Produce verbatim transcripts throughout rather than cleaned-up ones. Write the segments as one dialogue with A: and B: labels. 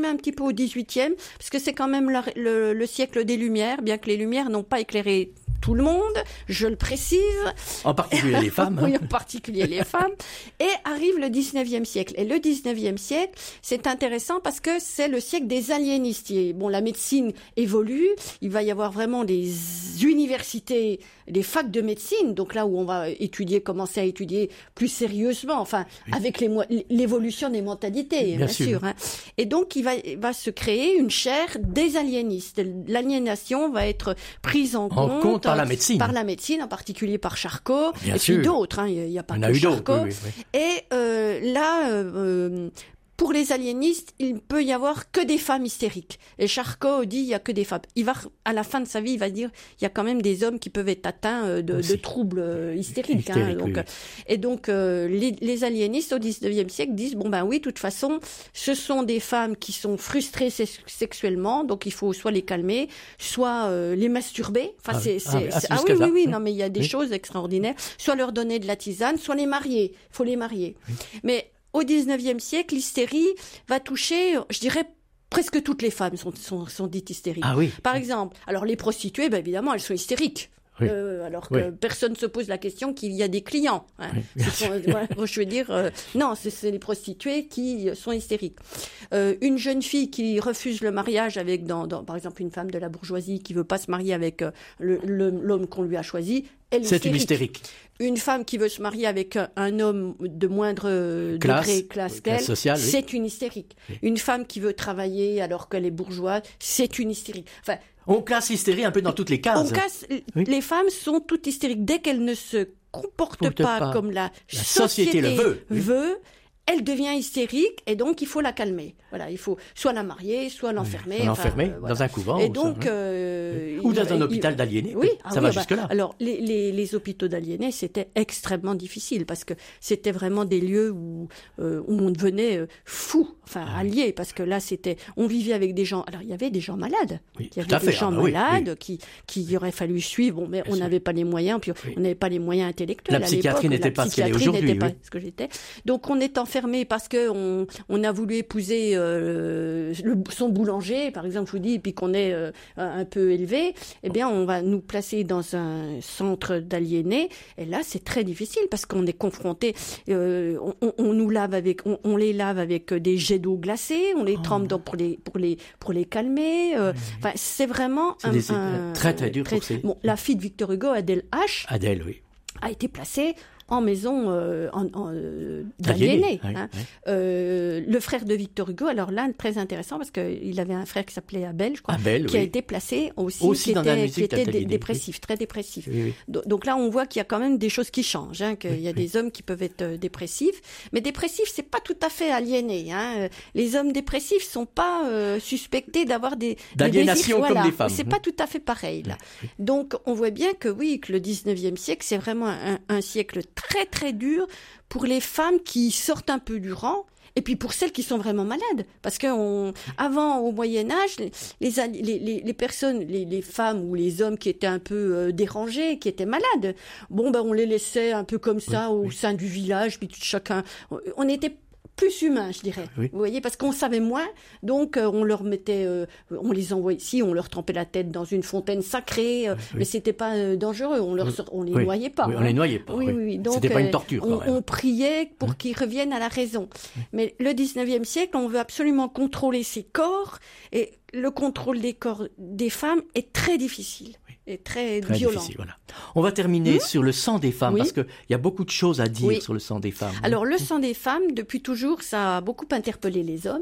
A: un petit peu au dix-huitième, parce que c'est quand même le, le, le siècle des Lumières, bien que les Lumières n'ont pas éclairé tout le monde, je le précise.
B: En particulier les femmes.
A: Oui, en particulier les femmes. Et arrive le dix-neuvième siècle. Et le dix-neuvième siècle, c'est intéressant parce que c'est le siècle des aliénistes. Bon, la médecine évolue, il va y avoir vraiment des universités, des facs de médecine, donc là où on va étudier, commencer à étudier plus sérieusement, enfin, oui. avec les, l'évolution des mentalités, bien, bien sûr. sûr hein. Et donc, il va, il va se créer une chaire des aliénistes. L'aliénation va être prise en,
B: en
A: compte,
B: compte par la médecine.
A: Par la médecine, en particulier par Charcot,
B: bien
A: et
B: sûr.
A: puis d'autres, hein. Il n'y a pas
B: on
A: que
B: a eu
A: Charcot.
B: Oui, oui, oui.
A: Et euh, là... Euh, Pour les aliénistes, il peut y avoir que des femmes hystériques. Et Charcot dit il y a que des femmes. Il va, à la fin de sa vie, il va dire il y a quand même des hommes qui peuvent être atteints de, de troubles hystériques.
B: Hystérique,
A: hein, donc,
B: oui.
A: Et donc, euh, les, les aliénistes au dix-neuvième siècle disent bon ben oui, de toute façon, ce sont des femmes qui sont frustrées sexuellement, donc il faut soit les calmer, soit euh, les masturber. Enfin,
B: ah,
A: c'est, c'est,
B: ah,
A: c'est,
B: ah,
A: ah oui, oui, oui,
B: oui,
A: non, mais il y a des oui. choses extraordinaires. Soit leur donner de la tisane, soit les marier. Il faut les marier. Oui. Mais au dix-neuvième siècle, l'hystérie va toucher, je dirais, presque toutes les femmes sont, sont, sont dites hystériques.
B: Ah oui.
A: Par exemple, alors les prostituées, ben évidemment, elles sont hystériques. Oui. Euh, alors que oui. personne ne se pose la question qu'il y a des clients. Hein. Oui, sont, voilà, je veux dire, euh, non, c'est, c'est les prostituées qui sont hystériques. Euh, une jeune fille qui refuse le mariage avec, dans, dans, par exemple, une femme de la bourgeoisie qui veut pas se marier avec euh, le, le, l'homme qu'on lui a choisi, elle est
B: c'est
A: hystérique.
B: une hystérique.
A: Une femme qui veut se marier avec un, un homme de moindre
B: classe,
A: degré, classe
B: oui,
A: qu'elle,
B: classe sociale,
A: c'est
B: oui.
A: une hystérique. Oui. Une femme qui veut travailler alors qu'elle est bourgeoise, c'est une hystérique. Enfin,
B: on classe l'hystérie un peu dans toutes les cases.
A: On casse,
B: oui.
A: Les femmes sont toutes hystériques. Dès qu'elles ne se comportent
B: Comporte
A: pas,
B: pas
A: comme la,
B: la société, société le veut,
A: veut oui. elle devient hystérique et donc il faut la calmer. Voilà, il faut soit la marier, soit l'enfermer.
B: Oui, l'enfermer
A: enfin, euh, voilà.
B: dans un couvent.
A: Et
B: ou
A: donc,
B: ça,
A: euh,
B: ou dans
A: il,
B: un hôpital
A: il,
B: d'aliénés.
A: Oui,
B: ça
A: ah
B: va
A: oui,
B: jusque là.
A: Bah, alors les, les, les hôpitaux d'aliénés, c'était extrêmement difficile parce que c'était vraiment des lieux où, euh, où on devenait euh, fou, enfin ah, allié, oui. parce que là c'était, on vivait avec des gens. Alors il y avait des gens malades,
B: oui,
A: il y avait des
B: fait.
A: gens
B: ah,
A: malades
B: oui, oui.
A: qui qui il aurait fallu suivre. Bon, mais Bien on n'avait pas les moyens, puis oui. on n'avait pas les moyens intellectuels.
B: La psychiatrie
A: à
B: n'était
A: la
B: pas ce qu'elle est
A: psychiatrie
B: aujourd'hui.
A: n'était
B: Oui.
A: pas ce que j'étais. Donc on est enfermé parce que on on a voulu épouser euh, le, son boulanger, par exemple, je vous dis, et puis qu'on est euh, un peu élevé, eh bien, on va nous placer dans un centre d'aliénés. Et là, c'est très difficile parce qu'on est confronté. Euh, on, on nous lave avec, on, on les lave avec des jets d'eau glacée, on les oh. trempe dans, pour les pour les pour les calmer. Euh, oui. Enfin, c'est vraiment
B: c'est
A: un,
B: des,
A: un
B: très très dur
A: très,
B: pour ces...
A: Bon, la fille de Victor Hugo, Adèle H.
B: Adèle, oui.
A: a été placée en maison euh, en, en, euh, d'aliénés.
B: Oui,
A: hein.
B: oui.
A: Euh, le frère de Victor Hugo, alors là, très intéressant, parce qu'il avait un frère qui s'appelait Abel, je crois,
B: Abel,
A: qui
B: oui.
A: a été placé aussi,
B: aussi
A: qui
B: dans
A: était,
B: la musique,
A: qui était dé-
B: dit,
A: dépressif,
B: oui.
A: très dépressif.
B: Oui, oui.
A: Do- donc là, on voit qu'il y a quand même des choses qui changent, hein, qu'il
B: oui,
A: y a
B: oui.
A: des hommes qui peuvent être euh, dépressifs, mais dépressifs, c'est pas tout à fait aliéné. Hein. Les hommes dépressifs sont pas euh, suspectés d'avoir des,
B: d'aliénation
A: des désirs,
B: comme
A: voilà.
B: des femmes.
A: C'est pas tout à fait pareil là. Oui, oui. Donc on voit bien que oui, que le dix-neuvième siècle, c'est vraiment un, un siècle très très dur pour les femmes qui sortent un peu du rang, et puis pour celles qui sont vraiment malades. Parce qu'avant, au Moyen-Âge, les, les, les, les personnes, les, les femmes ou les hommes qui étaient un peu euh, dérangés, qui étaient malades, bon, ben, on les laissait un peu comme ça oui, au oui. sein du village, puis tout, chacun... On était plus humains, je dirais. Oui. Vous voyez, parce qu'on savait moins, donc euh, on leur mettait, euh, on les envoyait ici, on leur trempait la tête dans une fontaine sacrée, euh, oui. mais c'était pas euh, dangereux, on leur, oui. on les
B: oui.
A: noyait pas.
B: Oui,
A: hein.
B: on les noyait pas.
A: Oui, oui. oui. Donc,
B: c'était pas une torture.
A: On,
B: quand même.
A: on priait pour hein? qu'ils reviennent à la raison. Oui. Mais le dix-neuvième siècle, on veut absolument contrôler ces corps, et le contrôle des corps des femmes est très difficile. Oui. Et très,
B: très
A: violent.
B: Difficile, voilà. On va terminer mmh. sur le sang des femmes,
A: oui.
B: parce qu'il y a beaucoup de choses à dire
A: oui.
B: sur le sang des femmes.
A: Alors, le sang des femmes, depuis toujours, ça a beaucoup interpellé les hommes.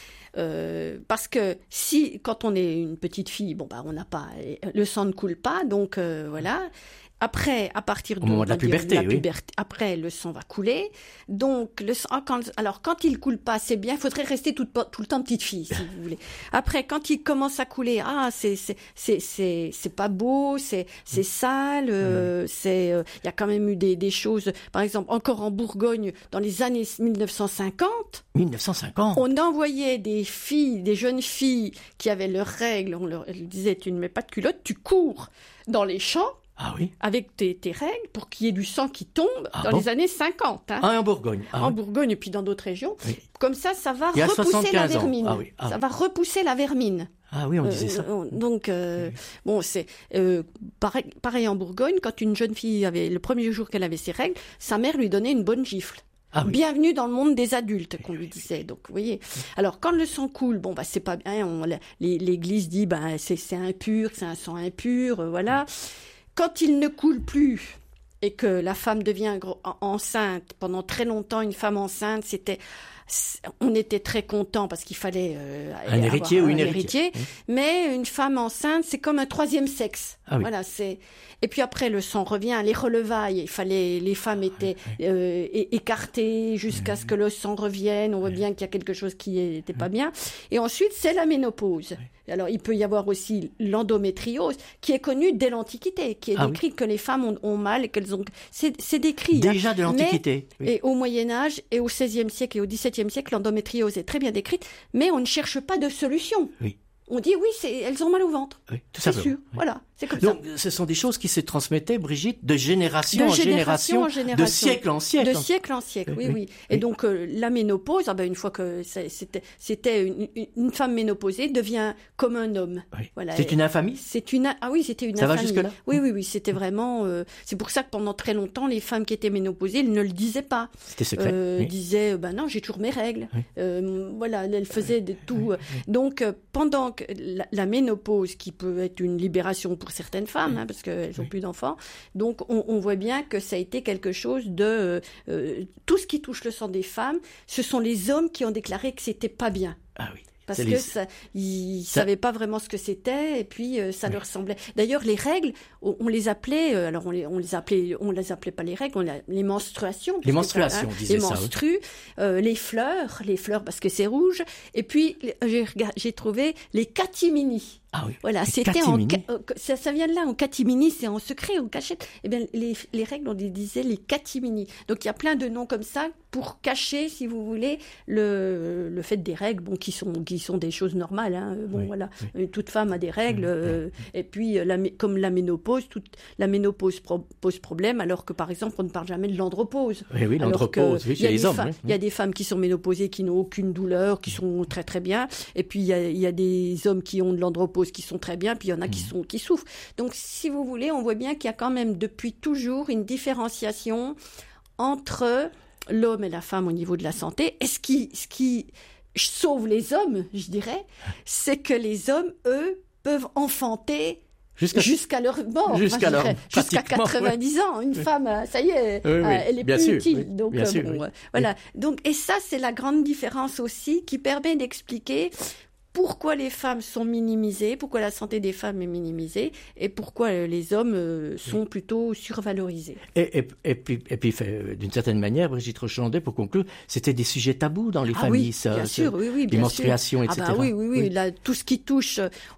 A: Euh, parce que si, quand on est une petite fille, bon, bah, on n'a pas, le sang ne coule pas, donc euh, voilà. Après, à partir de,
B: Au moment de la puberté,
A: la
B: oui.
A: puberté, après, le sang va couler. Donc, le sang, quand, alors, quand il coule pas, c'est bien. Il faudrait rester tout, tout le temps petite fille, si vous voulez. Après, quand il commence à couler, ah, c'est, c'est, c'est, c'est, c'est pas beau, c'est, c'est sale, euh, mmh. c'est, il euh, y a quand même eu des, des choses. Par exemple, encore en Bourgogne, dans les années mille neuf cent cinquante.
B: mille neuf cent cinquante.
A: On envoyait des filles, des jeunes filles qui avaient leurs règles. On leur disait, tu ne mets pas de culotte, tu cours dans les champs.
B: Ah oui.
A: avec tes, tes règles pour qu'il y ait du sang qui tombe
B: Ah
A: dans
B: bon
A: les années cinquante. Hein.
B: Ah, en Bourgogne. Ah,
A: en
B: oui.
A: Bourgogne et puis dans d'autres régions.
B: Oui.
A: Comme ça, ça va
B: Il y a
A: repousser la
B: soixante-quinze ans.
A: vermine.
B: Ah oui, ah
A: ça
B: oui.
A: va repousser la vermine.
B: Ah oui, on disait ça.
A: Euh, donc, euh,
B: Oui.
A: bon, c'est euh, pareil, pareil en Bourgogne, quand une jeune fille avait, le premier jour qu'elle avait ses règles, sa mère lui donnait une bonne gifle.
B: Ah oui.
A: Bienvenue dans le monde des adultes, qu'on lui disait. Donc, vous voyez. Alors, quand le sang coule, bon, bah, c'est pas bien. On, la- les- l'Église dit, bah, c'est, c'est impur, c'est un sang impur, euh, voilà. Quand il ne coule plus et que la femme devient gro- en- enceinte, pendant très longtemps, une femme enceinte, c'était, on était très contents parce qu'il fallait euh,
B: Un héritier
A: avoir
B: ou une
A: un
B: héritière.
A: héritier. Mais une femme enceinte, c'est comme un troisième sexe.
B: Ah oui.
A: Voilà, c'est. Et puis après, le sang revient, les relevailles. Il fallait, les femmes étaient euh, é- écartées jusqu'à ce que le sang revienne. On voit bien qu'il y a quelque chose qui n'était pas bien. Et ensuite, c'est la ménopause. Alors, il peut y avoir aussi l'endométriose, qui est connue dès l'Antiquité, qui est
B: Ah oui.
A: décrite que les femmes ont, ont mal et qu'elles ont. C'est, c'est décrit. hein.
B: Déjà de l'Antiquité.
A: Mais-
B: Oui.
A: Et au Moyen-Âge et au seizième siècle et au dix-septième siècle, l'endométriose est très bien décrite, mais on ne cherche pas de solution.
B: Oui.
A: On dit oui, c'est, elles ont mal au ventre.
B: Oui, tout
A: C'est
B: simplement.
A: sûr. Voilà, c'est comme
B: Donc, ce sont des choses qui se transmettaient, Brigitte, de génération
A: De
B: en
A: génération
B: génération,
A: en génération.
B: de siècle en
A: ça.
B: siècle.
A: De siècle en siècle, oui,
B: Oui,
A: oui.
B: oui.
A: Et
B: Oui.
A: donc, euh, la ménopause, ah ben, une fois que ça- c'était, c'était une, une- une femme ménopausée, devient comme un homme.
B: Oui.
A: Voilà.
B: C'est une infamie.
A: C'est une ah oui, c'était une
B: Ça va
A: infamie.
B: jusque-là
A: Oui, oui, oui, c'était vraiment. euh, c'est pour ça que pendant très longtemps, les femmes qui étaient ménopausées, elles ne le disaient pas.
B: C'était secret.
A: Euh,
B: oui.
A: disaient, ben non, j'ai toujours mes règles.
B: Oui.
A: Euh, voilà, elles faisaient de tout. Donc, euh, pendant que la, la ménopause, qui peut être une libération pour certaines femmes, hein, parce qu'elles n'ont
B: Oui.
A: plus d'enfants, donc on, on voit bien que ça a été quelque chose de euh, euh, tout ce qui touche le sang des femmes, ce sont les hommes qui ont déclaré que c'était pas bien.
B: Ah oui.
A: Parce
B: C'est
A: que
B: les-
A: ça, ils
B: Ça-
A: savaient pas vraiment ce que c'était et puis euh, ça
B: Oui.
A: leur semblait. D'ailleurs, les règles, on, on les appelait, euh, alors on les, on les appelait, on les appelait pas les règles, on les, les menstruations. parce
B: Les
A: que,
B: menstruations, on disait
A: les
B: ça, oui.
A: menstrues, euh, les fleurs, les fleurs parce que c'est rouge. Et puis les- j'ai regard- j'ai trouvé les catimini.
B: Ah oui.
A: Voilà,
B: Les
A: c'était en
B: catimini.
A: ca- euh, ça, ça vient de là, en catimini, c'est en secret, en cachette. Eh bien, les, les règles, on les disait les catimini. Donc il y a plein de noms comme ça pour cacher, si vous voulez, le, le fait des règles, bon, qui sont qui sont des choses normales. Hein. Bon,
B: Oui,
A: voilà,
B: oui.
A: Euh, toute femme a des règles.
B: Oui,
A: euh, et puis euh, la, mé- comme la ménopause, toute la ménopause pro- pose problème, alors que par exemple, on ne parle jamais de l'andropause.
B: Oui, oui,
A: Alors que
B: l'andropause, oui,
A: il y a
B: chez les
A: des
B: hommes.
A: fa-
B: oui.
A: Il y a des femmes qui sont ménopausées, qui n'ont aucune douleur, qui sont très très bien. Et puis il y a, il y a des hommes qui ont de l'andropause, qui sont très bien. Puis il y en a qui
B: Mhm.
A: sont qui souffrent. Donc si vous voulez, on voit bien qu'il y a quand même depuis toujours une différenciation entre l'homme et la femme au niveau de la santé. Et ce qui, ce qui sauve les hommes, je dirais, c'est que les hommes, eux, peuvent enfanter
B: Jusqu'à
A: jusqu'à leur mort,
B: Jusqu'à
A: moi, je
B: leur-
A: dirais. jusqu'à
B: pratiquement,
A: quatre-vingt-dix ans. Une
B: Oui.
A: femme, euh, ça y est,
B: Oui, oui,
A: euh, elle est
B: bien
A: plus
B: sûr,
A: utile.
B: oui,
A: Donc,
B: bien
A: euh,
B: sûr,
A: bon,
B: oui.
A: euh, voilà. Donc, et ça, c'est la grande différence aussi qui permet d'expliquer pourquoi les femmes sont minimisées, pourquoi la santé des femmes est minimisée et pourquoi euh, les hommes euh, sont plutôt survalorisés.
B: Et, et, et puis, et puis fait, euh, d'une certaine manière, Brigitte Rochandet, pour conclure, c'était des sujets tabous dans les
A: Ah
B: familles,
A: oui,
B: ça,
A: bien
B: ça,
A: sûr, oui, oui,
B: les
A: bien
B: menstruations,
A: sûr.
B: et cetera.
A: Ah bah oui, oui, oui, là, tout ce qui touche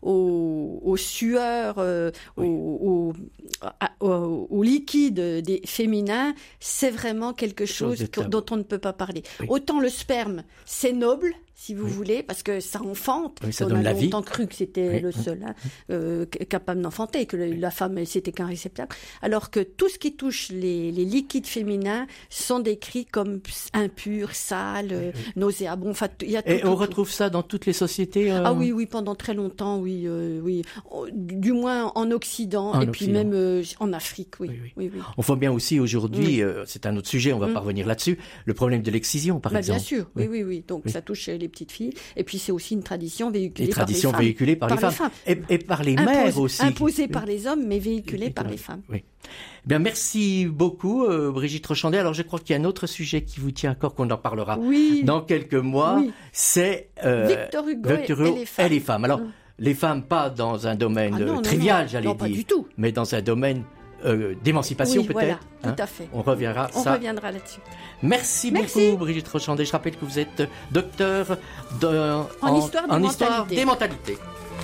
A: aux, aux sueurs, euh,
B: Oui.
A: aux, aux, à- aux- aux liquides des féminins, c'est vraiment quelque
B: Chose
A: chose
B: de
A: que-
B: tabou.
A: dont on ne peut pas parler.
B: Oui.
A: Autant le sperme, c'est noble, si vous
B: Oui.
A: voulez, parce que ça enfante.
B: Oui, ça
A: on
B: donne
A: a
B: la vie.
A: longtemps cru que c'était
B: Oui.
A: le seul hein, euh, c- capable d'enfanter, que le- la femme, elle, c'était qu'un réceptacle. Alors que tout ce qui touche les, les liquides féminins sont décrits comme impurs, sales, euh, nauséabonds. Enfin, il y a tout,
B: Et
A: tout,
B: on
A: tout.
B: retrouve ça dans toutes les sociétés euh,
A: Ah oui, oui, pendant très longtemps, oui, euh, oui. Oh, Du du moins en Occident
B: En
A: et puis
B: Occident.
A: même euh, en Afrique, oui.
B: Oui, oui.
A: oui, oui.
B: On voit bien aussi aujourd'hui,
A: Oui.
B: euh, c'est un autre sujet, on va
A: Mm.
B: pas revenir là-dessus, le problème de l'excision, par
A: Bah,
B: exemple.
A: bien sûr, oui,
B: Oui.
A: oui, oui. Donc
B: Oui.
A: ça touche les petites filles. Et puis c'est aussi une tradition véhiculée
B: Les
A: par
B: traditions
A: les femmes.
B: véhiculées par, les
A: Par
B: femmes.
A: les
B: Et, et par les
A: Impose-
B: mères aussi.
A: Imposée
B: Oui.
A: par les hommes, mais véhiculée
B: Oui,
A: par
B: oui.
A: les femmes.
B: Oui. Bien, merci beaucoup, euh, Brigitte Rochandet. Alors, je crois qu'il y a un autre sujet qui vous tient à cœur, qu'on en parlera
A: Oui,
B: dans quelques mois.
A: Oui.
B: C'est euh,
A: Victor Hugo, et-
B: Victor Hugo
A: et, les femmes.
B: et les femmes. Alors,
A: Mm.
B: les femmes, pas dans un domaine
A: Ah non,
B: euh,
A: non,
B: trivial,
A: non.
B: j'allais
A: Non,
B: dire,
A: pas du tout.
B: mais dans un domaine euh, d'émancipation
A: Oui,
B: peut-être.
A: voilà,
B: hein.
A: tout à fait.
B: On reviendra
A: On
B: ça.
A: reviendra là-dessus.
B: Merci,
A: Merci.
B: beaucoup, Brigitte Rochandet. Je rappelle que vous êtes docteur de-
A: En histoire des
B: en histoire
A: mentalités.
B: des mentalités.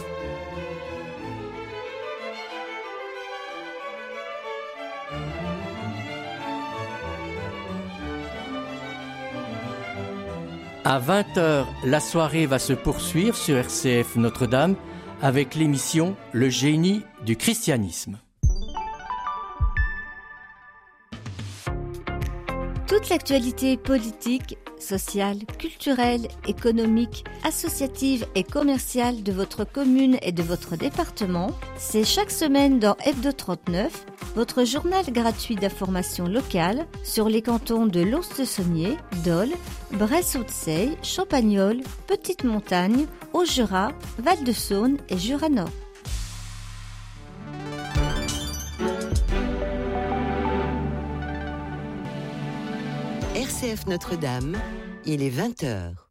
B: À vingt heures, la soirée va se poursuivre sur R C F Notre-Dame avec l'émission Le génie du christianisme.
C: Toute l'actualité politique, sociale, culturelle, économique, associative et commerciale de votre commune et de votre département, c'est chaque semaine dans Hebdo trente-neuf, votre journal gratuit d'information locale sur les cantons de Lons-le-Saunier, Dole, Bresse-Haute-Seille, Champagnole, Petite Montagne, Haut-Jura, Val-de-Saône et Jura-Nord.
D: R C F Notre-Dame, il est vingt heures.